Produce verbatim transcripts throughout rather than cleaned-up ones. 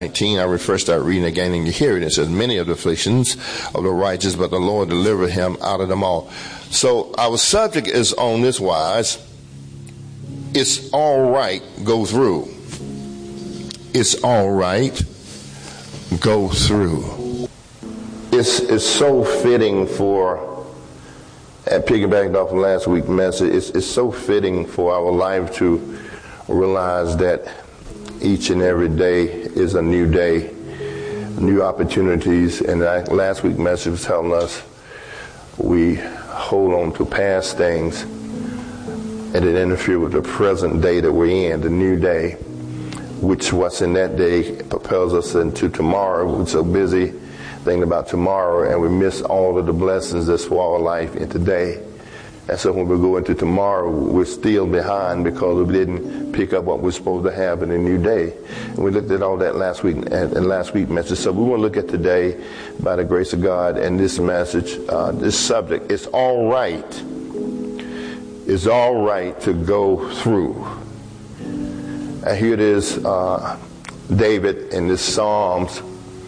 nineteen, I will first start reading again, and you hear it. It says, many of the afflictions of the righteous, but the Lord delivered him out of them all. So our subject is on this wise: it's all right, go through. It's all right, go through. It's, it's so fitting for, and piggybacking off of last week's message, it's, it's so fitting for our life to realize that each and every day is a new day, new opportunities. And last week's message was telling us we hold on to past things and it interfere with the present day that we're in, the new day, which what's in that day propels us into tomorrow. We're so busy thinking about tomorrow and we miss all of the blessings that's for our life in today. And so when we go into tomorrow, we're still behind because we didn't pick up what we're supposed to have in a new day. And we looked at all that last week and last week's message. So we want to look at today, by the grace of God, and this message, uh, this subject. It's all right. It's all right to go through. And here it is, uh, David in the Psalms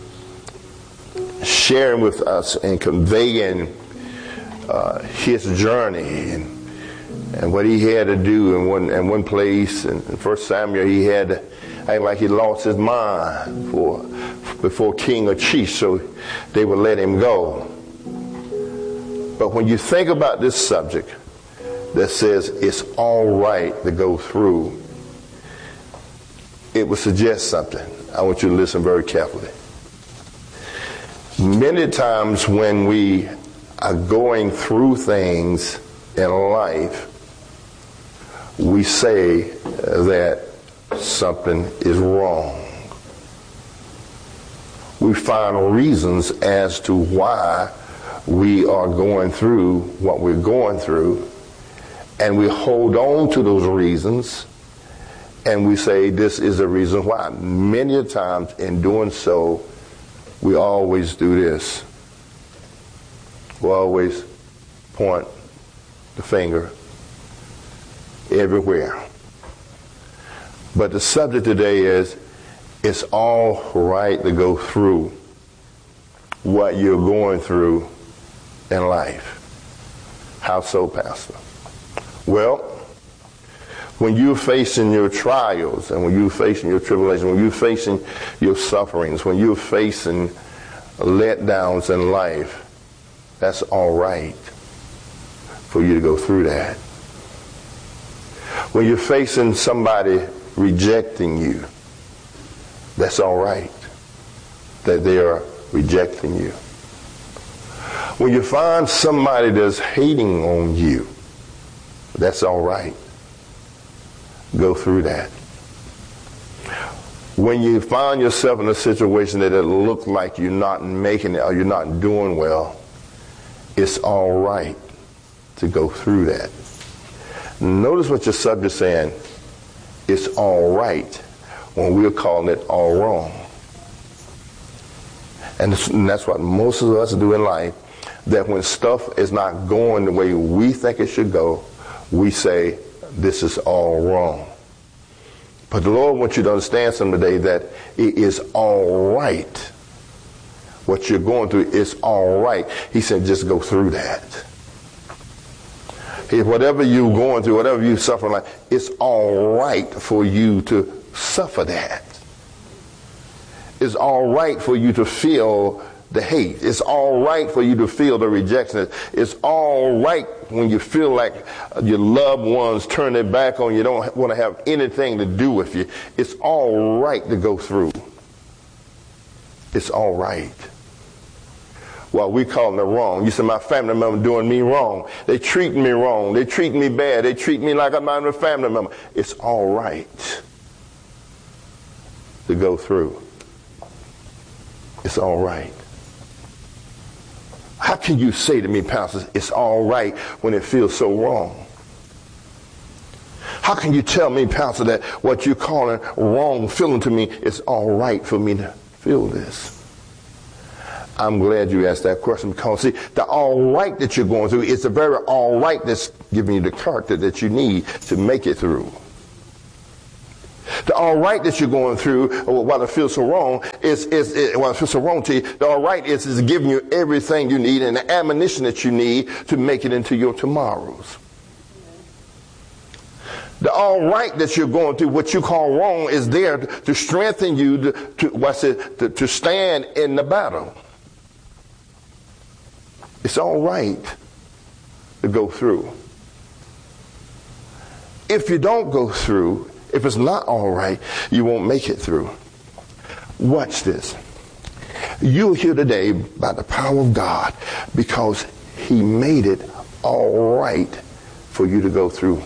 sharing with us and conveying Uh, his journey and, and what he had to do in one, in one place. And in First Samuel, he had to act like he lost his mind for, before King Achish, so they would let him go. But when you think about this subject that says it's all right to go through, it would suggest something. I want you to listen very carefully. Many times when we are going through things in life, we say that something is wrong. We find reasons as to why we are going through what we're going through, and we hold on to those reasons, and we say this is the reason why. Many times in doing so, we always do this. We always point the finger everywhere. But the subject today is, it's all right to go through what you're going through in life. How so, Pastor? Well, when you're facing your trials and when you're facing your tribulations, when you're facing your sufferings, when you're facing letdowns in life, that's all right for you to go through that. When you're facing somebody rejecting you, that's all right that they are rejecting you. When you find somebody that's hating on you, that's all right. Go through that. When you find yourself in a situation that it looks like you're not making it or you're not doing well, it's all right to go through that. Notice what your subject's saying. It's all right when we're calling it all wrong. And that's what most of us do in life, that when stuff is not going the way we think it should go, we say, this is all wrong. But the Lord wants you to understand something today, that it is all right. What you're going through is all right. He said, just go through that. If whatever you're going through, whatever you're suffering like, it's all right for you to suffer that. It's all right for you to feel the hate. It's all right for you to feel the rejection. It's all right when you feel like your loved ones turn their back on you, don't want to have anything to do with you. It's all right to go through. It's all right. Well, we calling it wrong. You said my family member doing me wrong. They treat me wrong. They treat me bad. They treat me like I'm not a family member. It's all right to go through. It's all right. How can you say to me, Pastor, it's all right when it feels so wrong? How can you tell me, Pastor, that what you're calling wrong feeling to me, it's all right for me to feel this? I'm glad you asked that question, because see, the all right that you're going through is the very all right that's giving you the character that you need to make it through. The all right that you're going through, or while it feels so wrong, is, is, is while it feels so wrong to you, the all right is, is giving you everything you need and the ammunition that you need to make it into your tomorrows. The all right that you're going through, what you call wrong, is there to, to strengthen you to, to what's it, to, to stand in the battle. It's all right to go through. If you don't go through, if it's not all right, you won't make it through. Watch this. You're here today by the power of God because he made it all right for you to go through.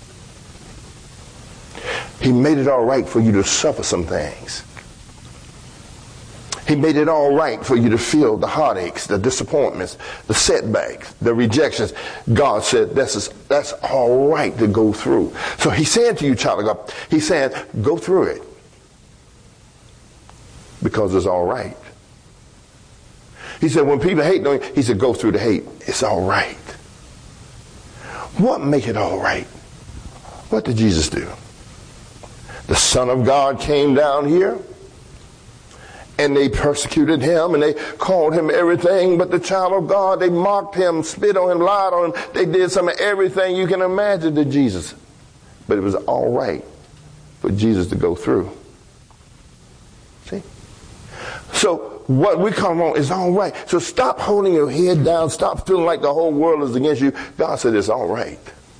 He made it all right for you to suffer some things. He made it all right for you to feel the heartaches, the disappointments, the setbacks, the rejections. God said that's, that's all right to go through. So he's saying to you, child of God, he's saying, go through it. Because it's all right. He said, when people hate on you, he said, go through the hate. It's all right. What make it all right? What did Jesus do? The Son of God came down here, and they persecuted him, and they called him everything but the child of God. They mocked him, spit on him, lied on him. They did some of everything you can imagine to Jesus. But it was all right for Jesus to go through. See? So what we come on is all right. So stop holding your head down. Stop feeling like the whole world is against you. God said it's all right.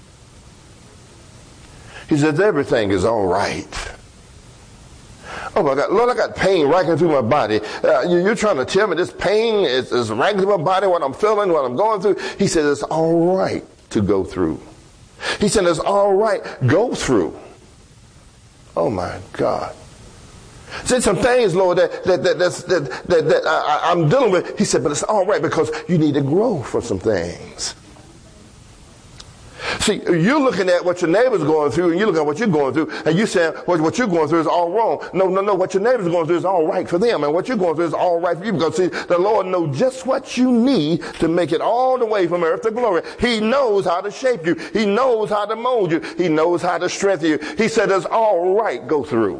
He says everything is all right. Oh my God, Lord, I got pain racking through my body. Uh, you, you're trying to tell me this pain is, is racking through my body, what I'm feeling, what I'm going through. He said it's all right to go through. He said it's all right, go through. Oh my God. Said some things, Lord, that that that that's, that, that, that I, I'm dealing with. He said, but it's all right because you need to grow for some things. See, you're looking at what your neighbor's going through, and you're looking at what you're going through, and you're saying, well, what you're going through is all wrong. No, no, no, what your neighbor's going through is all right for them, and what you're going through is all right for you, because, see, the Lord knows just what you need to make it all the way from earth to glory. He knows how to shape you. He knows how to mold you. He knows how to strengthen you. He said it's all right, go through.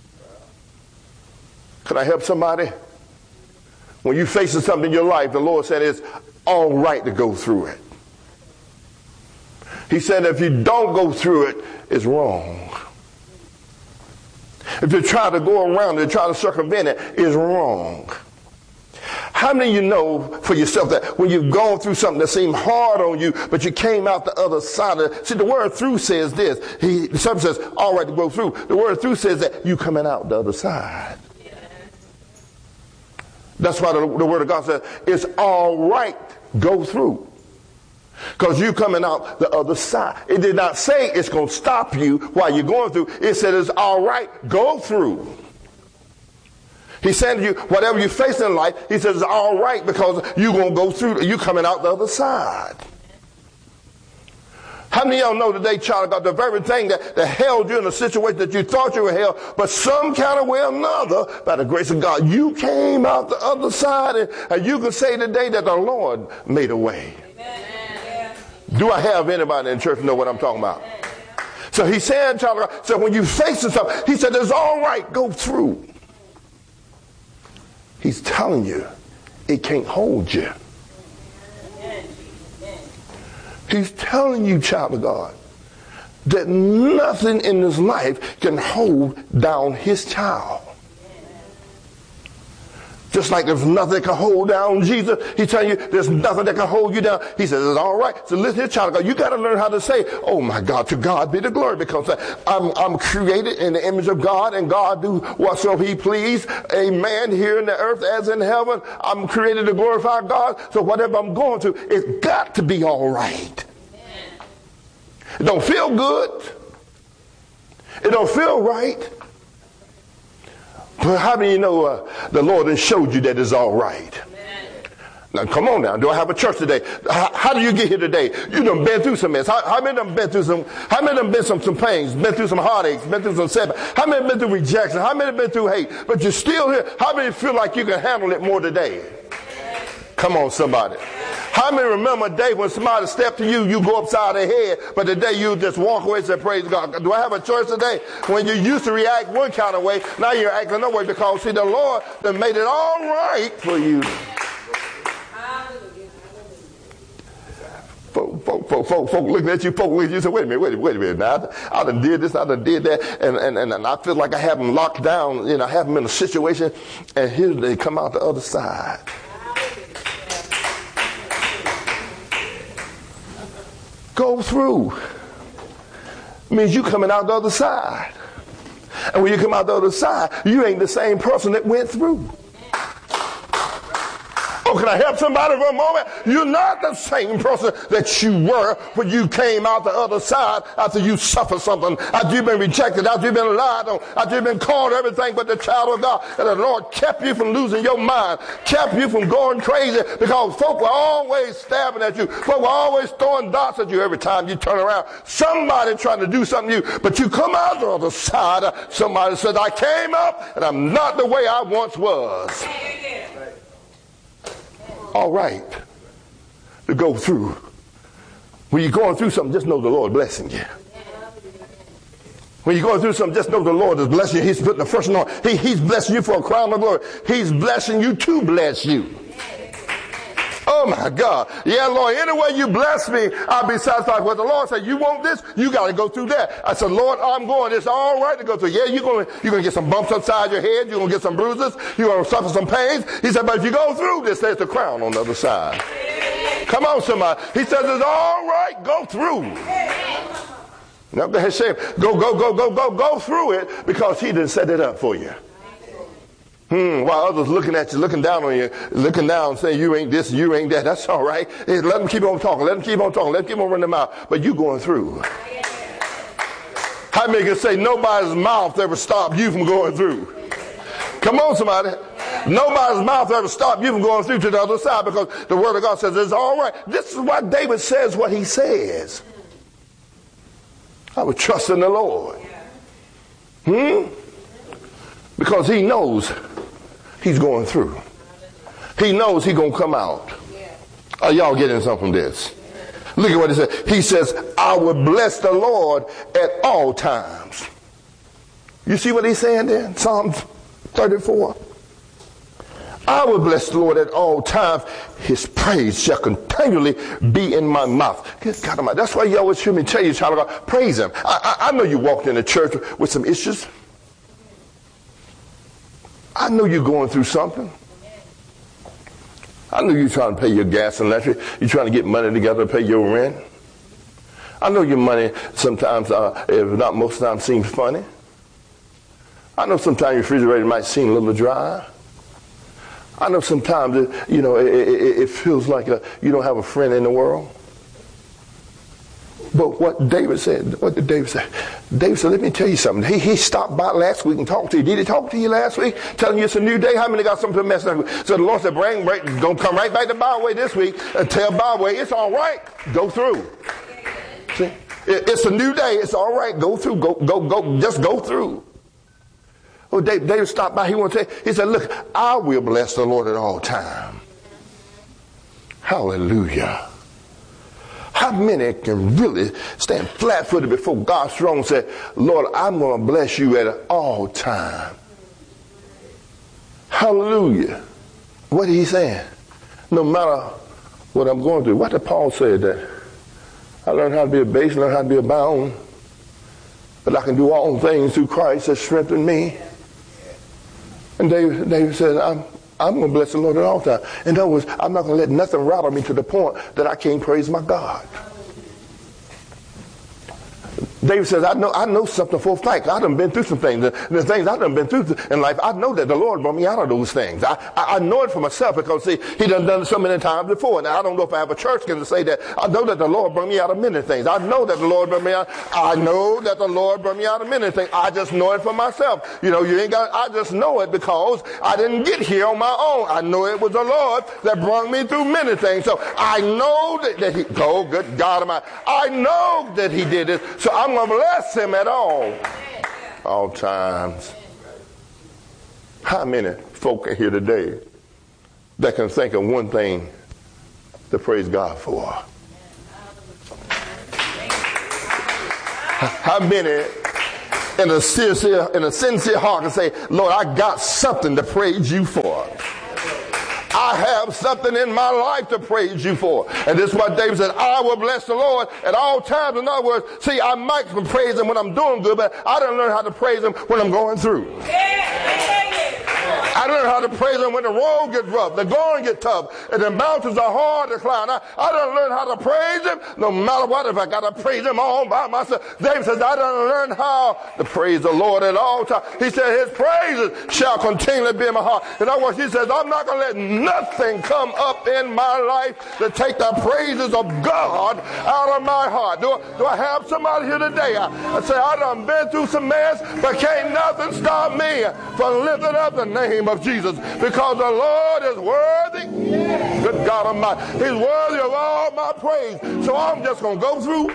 Can I help somebody? When you're facing something in your life, the Lord said it's all right to go through it. He said if you don't go through it, it's wrong. If you try to go around it, try to circumvent it, it's wrong. How many of you know for yourself that when you've gone through something that seemed hard on you, but you came out the other side of it? See, the word through says this. He, the subject says, all right to go through. The word through says that you coming out the other side. That's why the, the word of God says, it's all right, go through. Because you're coming out the other side. It did not say it's going to stop you while you're going through. It said it's all right, go through. He said to you, whatever you face in life, he says it's all right because you're going to go through. You're coming out the other side. How many of y'all know today, child of God, the very thing that, that held you in a situation that you thought you were held, but some kind of way or another, by the grace of God, you came out the other side, and, and you can say today that the Lord made a way. Amen. Do I have anybody in church know what I'm talking about? So he's saying, child of God, so when you facing something, he said, it's all right, go through. He's telling you, it can't hold you. He's telling you, child of God, that nothing in this life can hold down his child. Just like there's nothing that can hold down Jesus, he's telling you there's nothing that can hold you down. He says, it's all right. So listen here, child of God, you got to learn how to say, oh my God, to God be the glory, because I'm, I'm created in the image of God, and God do whatsoever he please. Amen. Here in the earth as in heaven, I'm created to glorify God. So whatever I'm going through, it's got to be all right. It don't feel good. It don't feel right. But how many of you know uh, the Lord has showed you that it's all right? Amen. Now come on now. Do I have a church today? How, how do you get here today? You done been through some mess. How, how many of them been through some, how many of them been some, some pains, been through some heartaches, been through some setbacks? How many have been through rejection? How many have been through hate? But you're still here. How many feel like you can handle it more today? Come on, somebody. How many remember a day when somebody stepped to you, you go upside their head, but the day you just walk away and say, praise God. Do I have a choice today? When you used to react one kind of way, now you're acting another way because, see, the Lord that made it all right for you. Folk, folk, folk, folk, folk looking at you, folk looking at you, say, wait a minute, wait a minute, wait a minute. Now, I, I done did this, I done did that, and, and, and, and I feel like I have them locked down, you know, I have them in a situation, and here they come out the other side. Go through. Means you coming out the other side. And when you come out the other side, you ain't the same person that went through. Oh, can I help somebody for a moment? You're not the same person that you were when you came out the other side after you suffered something, after you've been rejected, after you've been lied on, after you've been called everything but the child of God. And the Lord kept you from losing your mind, kept you from going crazy because folk were always stabbing at you. Folk were always throwing darts at you every time you turn around. Somebody trying to do something to you, but you come out the other side. Somebody says, I came up and I'm not the way I once was. All right to go through. When you're going through something, just know the Lord blessing you. When you're going through something, just know the Lord is blessing you. He's putting the first on. He, he's blessing you for a crown of glory. He's blessing you to bless you. Oh my God. Yeah, Lord, any way you bless me, I'll be satisfied. But the Lord said, you want this? You got to go through that. I said, Lord, I'm going. It's all right to go through. Yeah, you're going you're going to get some bumps upside your head. You're going to get some bruises. You're going to suffer some pains. He said, but if you go through this, there's the crown on the other side. Come on, somebody. He says, it's all right. Go through. Now, go ahead, say, go, go, go, go, go, go through it because he didn't set it up for you. Hmm, while others looking at you, looking down on you, looking down, saying you ain't this, you ain't that. That's all right. Hey, let them keep on talking. Let them keep on talking. Let them keep on running them out. But you going through. How many can say nobody's mouth ever stopped you from going through? Come on, somebody. Nobody's mouth ever stopped you from going through to the other side because the Word of God says it's all right. This is why David says what he says. I would trust in the Lord. Hmm? Because he knows he's going through. He knows he's going to come out. Are y'all getting something from this? Look at what he said. He says, I will bless the Lord at all times. You see what he's saying there? Psalm thirty-four. I will bless the Lord at all times. His praise shall continually be in my mouth. Good God Almighty. That's why you always hear me tell you, child of God, praise him. I, I, I know you walked in the church with some issues. I know you're going through something. I know you're trying to pay your gas and electric. You're trying to get money together to pay your rent. I know your money sometimes, uh, if not most of the time, seems funny. I know sometimes your refrigerator might seem a little dry. I know sometimes, it, you know, it, it, it feels like a, you don't have a friend in the world. But what David said, what did David say? David said, let me tell you something. He, he stopped by last week and talked to you. Did he talk to you last week? Telling you it's a new day? How many got something to mess up? So the Lord said, bring, bring, don't come right back to Byway this week and tell Byway it's all right. Go through. See? It, it's a new day. It's all right. Go through. Go, go, go. Just go through. Oh, David, David stopped by. He wanted to tell you. He said, look, I will bless the Lord at all times. Hallelujah. How many can really stand flat-footed before God's throne and say, Lord, I'm going to bless you at all times. Hallelujah. What is he saying? No matter what I'm going through. What did Paul say that? I learned how to be a base, learned how to be abound. But I can do all things through Christ that strengthened me. And David, David said, I'm I'm going to bless the Lord at all times. In other words, I'm not going to let nothing rattle me to the point that I can't praise my God. David says, I know I know something for a fact. I done been through some things. The, the things I done been through in life, I know that the Lord brought me out of those things. I, I, I know it for myself because, see, he done done it so many times before. Now, I don't know if I have a church can say that. I know that the Lord brought me out of many things. I know that the Lord brought me out. I know that the Lord brought me out of many things. I just know it for myself. You know, you ain't got, I just know it because I didn't get here on my own. I know it was the Lord that brought me through many things. So I know that, that he, oh, good God Almighty. I know that he did it. So I'm going to bless him at all, all times. How many folk are here today that can think of one thing to praise God for? How many in a sincere, in a sincere heart can say, Lord, I got something to praise you for? I have something in my life to praise you for. And this is what David said, I will bless the Lord at all times. In other words, see, I might praise him when I'm doing good, but I don't learn how to praise him when I'm going through. I learned how to praise him when the road gets rough, the going gets tough, and the mountains are hard to climb. I, I done learned how to praise him no matter what. If I got to praise him all by myself. David says, I done learned how to praise the Lord at all times. He said, his praises shall continually be in my heart. In other words, he says, I'm not going to let nothing come up in my life to take the praises of God out of my heart. Do, do I have somebody here today? I, I say, I done been through some mess, but can't nothing stop me from lifting up the name of Jesus, because the Lord is worthy. Good God Almighty. He's worthy of all my praise. So I'm just going to go through.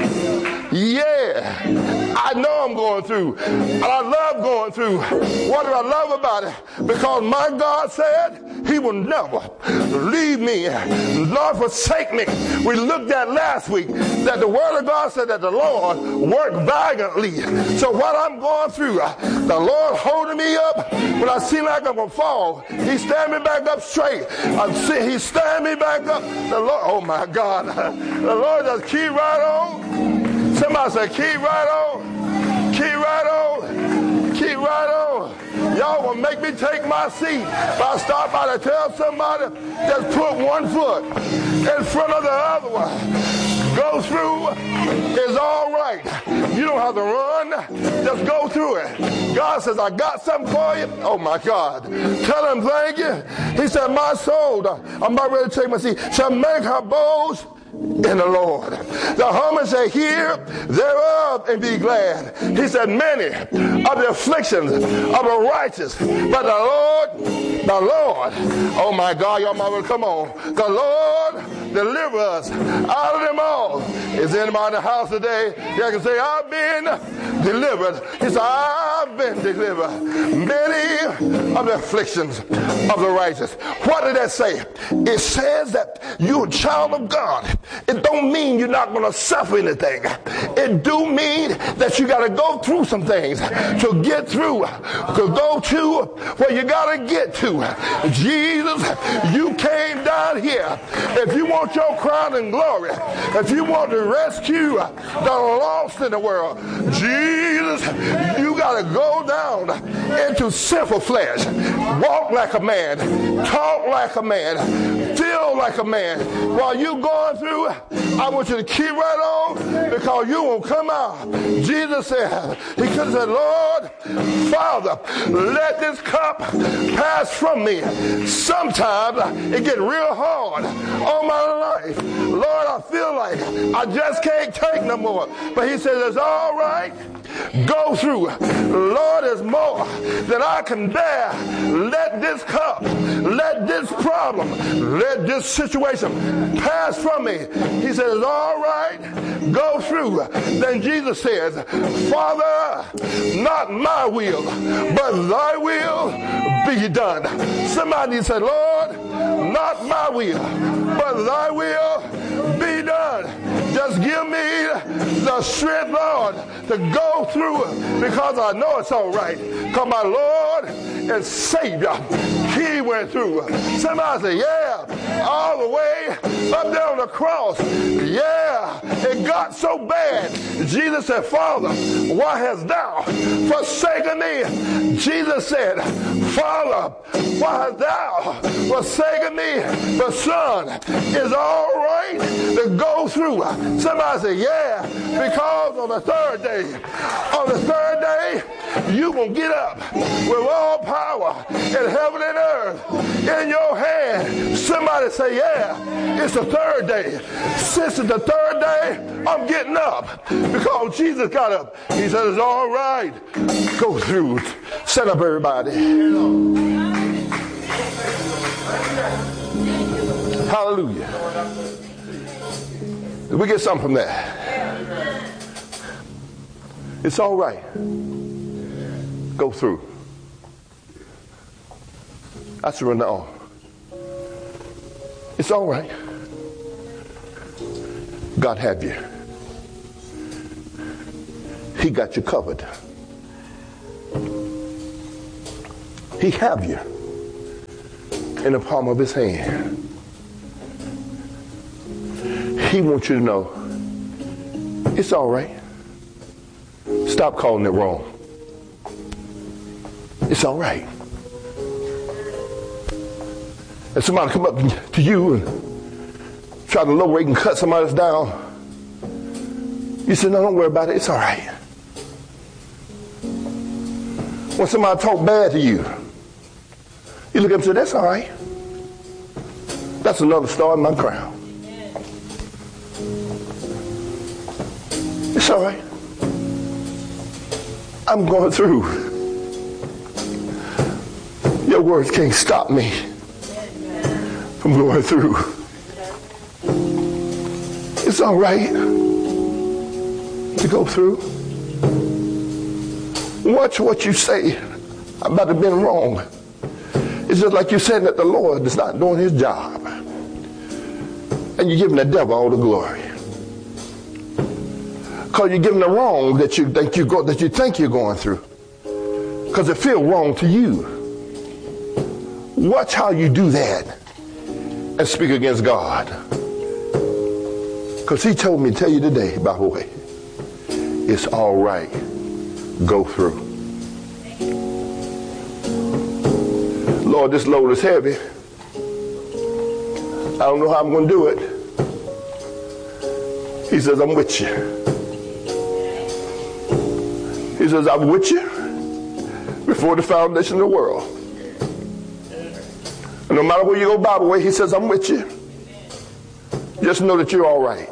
Yeah. I know I'm going through. And I love going through. What do I love about it? Because my God said he will never leave me nor forsake me. We looked at last week that the word of God said that the Lord worked valiantly. So what I'm going through, the Lord holding me up when I seem like I'm going to fall. He stand me back up straight. I see he stand me back up. The Lord, oh my God. The Lord just keep right on. Somebody say, keep right on. Keep right on. Keep right on. Y'all will make me take my seat. If I stop by to tell somebody, just put one foot in front of the other one. Go through is all right. You don't have to run. Just go through it. God says, I got something for you. Oh, my God. Tell him thank you. He said, my soul, I'm about ready to take my seat, shall make her boast in the Lord. The humble say, hear thereof and be glad. He said, many of the afflictions of the righteous, but the Lord, the Lord, oh my God, y'all might well come on. The Lord deliver us out of them all. Is anybody in the house today that can say, I've been delivered? He said, I've been delivered. Many of the afflictions of the righteous. What did that say? It says that you're a child of God. It don't mean you're not going to suffer anything. It do mean that you got to go through some things to get through, to go to where you got to get to. Jesus, you came down here. If you want your crown and glory, if you want to rescue the lost in the world, Jesus, you got to go down into sinful flesh, walk like a man, talk like a man, feel like a man. While you going through, I want you to keep right on, because you won't come out. Jesus said, he could have said, Lord, Father, let this cup pass from me. Sometimes it gets real hard on my life. Lord, I feel like I just can't take no more. But he says, it's all right. Go through. Lord, is more than I can bear. Let this cup, let this problem, let this situation pass from me. He says, it's all right. Go through. Then Jesus says, Father, not my will, but thy will be done. Somebody said, Lord, not my will, but thy will be done. Just give me the strength, Lord, to go through it, because I know it's all right. Because my Lord and Savior, he went through. Somebody say, yeah, all the way up there on the cross. Yeah, it got so bad. Jesus said, Father, why hast thou forsaken me? Jesus said, Father, why hast thou forsaken me? The Son is all right to go through. Somebody say, yeah, because on the third day, on the third day, you're going to get up with all power in heaven and earth in your hand. Somebody say, yeah, it's the third day. Since it's the third day, I'm getting up, because Jesus got up. He said, it's all right. Go through. Set up, everybody. Hallelujah. Did we get something from that? It's all right. Go through. I surrender all. It's all right. God have you. He got you covered. He have you in the palm of his hand. He wants you to know it's all right. Stop calling it wrong. It's all right. And somebody come up to you and try to low rate and cut somebody else down. You say, no, don't worry about it. It's all right. When somebody talk bad to you, you look up and say, that's all right. That's another star in my crown. It's all right. I'm going through. Your words can't stop me from going through. It's all right to go through. Watch what you say about it being wrong. It's just like you're saying that the Lord is not doing his job. And you're giving the devil all the glory. Because you're giving the wrong that you think you go, that you think you're going through. Because it feels wrong to you. Watch how you do that and speak against God. Because he told me to tell you today, by the way, it's all right. Go through. Lord, this load is heavy. I don't know how I'm going to do it. He says, I'm with you. He says, I'm with you before the foundation of the world. And no matter where you go by the way, he says, I'm with you. Just know that you're all right.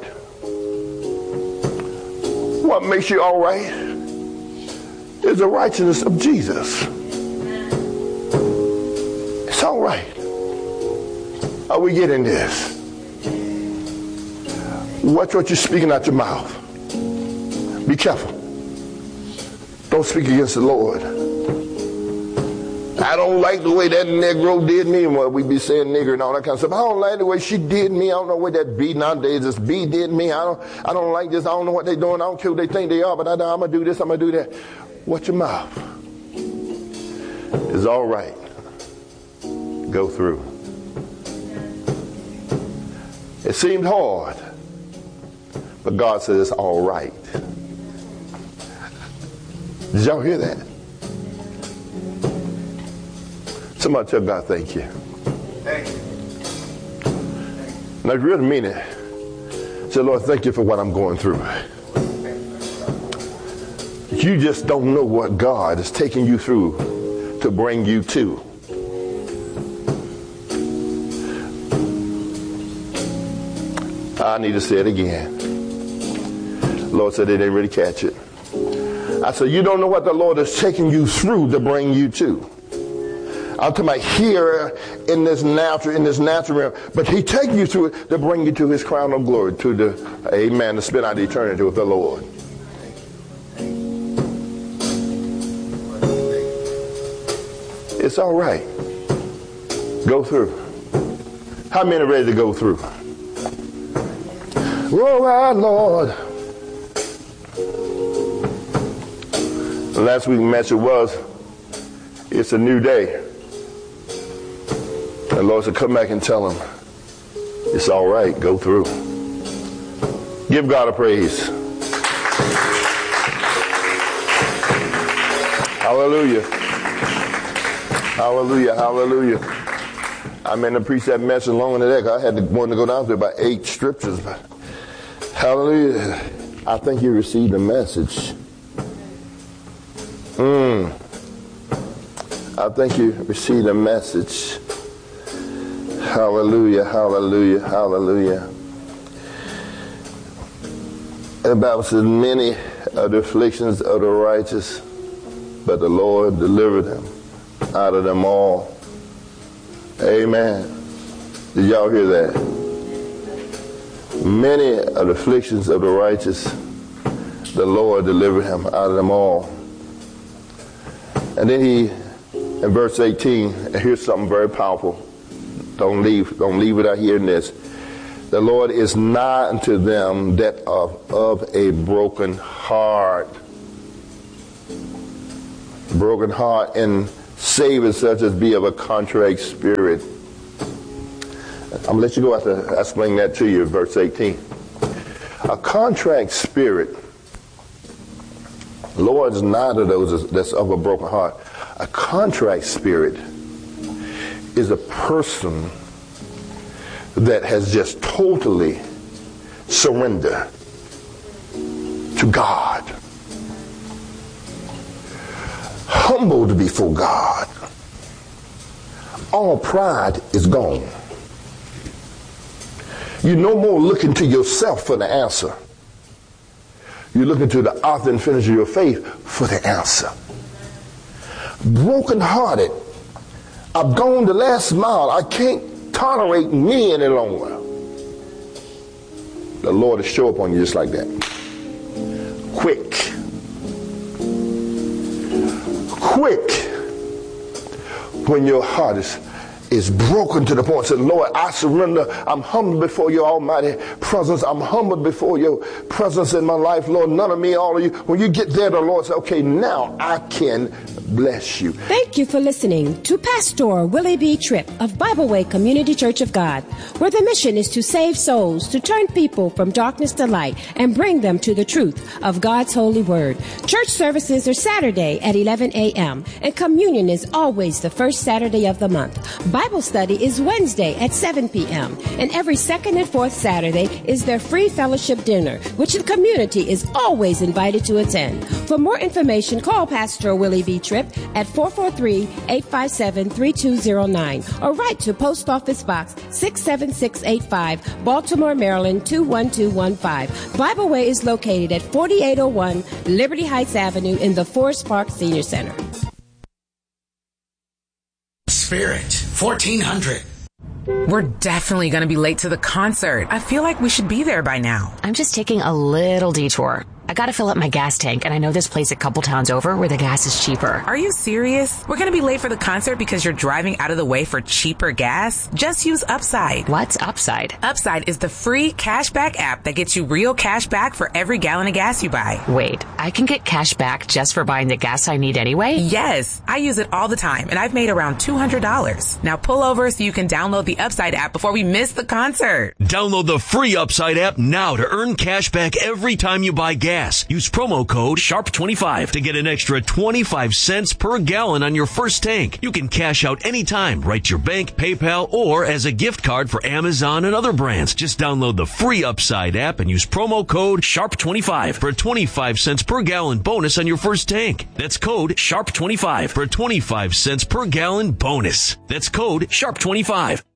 What makes you all right is the righteousness of Jesus. It's all right. Are we getting this? Watch what you're speaking out your mouth. Be careful. Don't speak against the Lord. I don't like the way that Negro did me. Well, we be saying nigger and all that kind of stuff. I don't like the way she did me. I don't know what that B nowadays. This B did me. I don't. I don't like this. I don't know what they're doing. I don't care what they think they are. But I, I'm gonna do this. I'm gonna do that. Watch your mouth. It's all right. Go through. It seemed hard, but God said it's all right. Did y'all hear that? Somebody tell God, thank you. Thank you. Now, if you really mean it, say, Lord, thank you for what I'm going through. You just don't know what God is taking you through to bring you to. I need to say it again. Lord said they didn't really catch it. I said, you don't know what the Lord is taking you through to bring you to. I'm talking about here in this natural, in this natural realm. But he taking you through it to bring you to his crown of glory, to the, amen, to spend out eternity with the Lord. It's all right. Go through. How many are ready to go through? Oh, our Lord. Last week's message was, it's a new day. The Lord said, come back and tell him, it's all right, go through. Give God a praise. Hallelujah. Hallelujah, hallelujah. I mean, to preach that message longer than that, I had to, wanted to go down to about eight scriptures. But hallelujah. I think you received the message. Mm. I think you received a message. Hallelujah, hallelujah, hallelujah. The Bible says, many are the afflictions of the righteous, but the Lord delivered them out of them all. Amen. Did y'all hear that? Many are the afflictions of the righteous, the Lord delivered him out of them all. And then he, in verse eighteen, and here's something very powerful. Don't leave, don't leave without hearing this. The Lord is nigh unto them that are of a broken heart. Broken heart, and saving such as be of a contrite spirit. I'm going to let you go after I explain that to you, verse eighteen. A contrite spirit, Lord is nigh to those that's of a broken heart. A contrite spirit is a person that has just totally surrendered to God. Humbled before God. All pride is gone. You're no more looking to yourself for the answer. You're looking to the author and finisher of your faith for the answer. Broken-hearted. I've gone the last mile. I can't tolerate me any longer. The Lord will show up on you just like that. Quick. Quick. When your heart is, is broken to the point, say, Lord, I surrender. I'm humbled before your almighty presence. I'm humbled before your presence in my life, Lord. None of me, all of you. When you get there, the Lord says, okay, now I can bless you. Thank you for listening to Pastor Willie B. Tripp of Bible Way Community Church of God, where the mission is to save souls, to turn people from darkness to light, and bring them to the truth of God's holy word. Church services are Saturday at eleven a.m., and communion is always the first Saturday of the month. Bible study is Wednesday at seven p.m., and every second and fourth Saturday is their free fellowship dinner, which the community is always invited to attend. For more information, call Pastor Willie B. Tripp at four four three, eight five seven, three two zero nine or write to Post Office Box six seven six eight five, Baltimore, Maryland two one two one five. Bible Way is located at forty-eight oh one Liberty Heights Avenue in the Forest Park Senior Center. Spirit fourteen hundred. We're definitely going to be late to the concert. I feel like we should be there by now. I'm just taking a little detour. I gotta fill up my gas tank, and I know this place a couple towns over where the gas is cheaper. Are you serious? We're gonna be late for the concert because you're driving out of the way for cheaper gas? Just use Upside. What's Upside? Upside is the free cashback app that gets you real cash back for every gallon of gas you buy. Wait, I can get cash back just for buying the gas I need anyway? Yes, I use it all the time, and I've made around two hundred dollars. Now pull over so you can download the Upside app before we miss the concert. Download the free Upside app now to earn cash back every time you buy gas. Use promo code sharp twenty-five to get an extra twenty-five cents per gallon on your first tank. You can cash out anytime, right to your bank, PayPal, or as a gift card for Amazon and other brands. Just download the free Upside app and use promo code sharp twenty-five for a twenty-five cents per gallon bonus on your first tank. That's code sharp twenty-five for a twenty-five cents per gallon bonus. That's code sharp twenty-five.